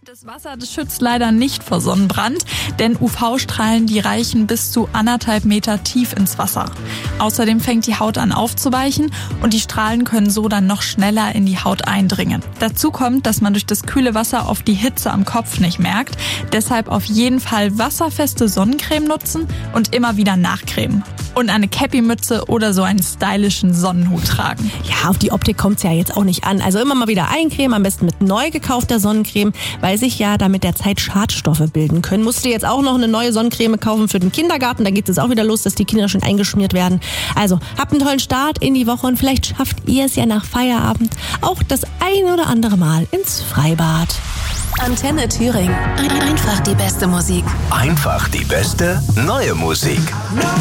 Das Wasser, das schützt leider nicht vor Sonnenbrand, denn UV-Strahlen, die reichen bis zu 1,5 Meter tief ins Wasser. Außerdem fängt die Haut an aufzuweichen und die Strahlen können so dann noch schneller in die Haut eindringen. Dazu kommt, dass man durch das kühle Wasser oft die Hitze am Kopf nicht merkt. Deshalb auf jeden Fall wasserfeste Sonnencreme nutzen und immer wieder nachcremen. Und eine Cappy-Mütze oder so einen stylischen Sonnenhut tragen. Ja, auf die Optik kommt's ja jetzt auch nicht an. Also immer mal wieder eincremen, am besten mit neu gekaufter Sonnencreme, weil sich ja da mit der Zeit Schadstoffe bilden können. Musst du jetzt auch noch eine neue Sonnencreme kaufen für den Kindergarten, da geht es auch wieder los, dass die Kinder schon eingeschmiert werden. Also habt einen tollen Start in die Woche und vielleicht schafft ihr es ja nach Feierabend auch das ein oder andere Mal ins Freibad. Antenne Thüringen. Einfach die beste Musik. Einfach die beste neue Musik.